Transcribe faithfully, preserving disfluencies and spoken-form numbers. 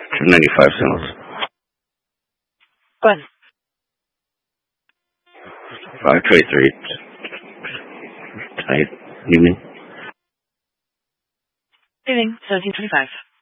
two ninety-five cents. Go ahead. five twenty-three. Tight. Evening. Evening, seventeen twenty-five.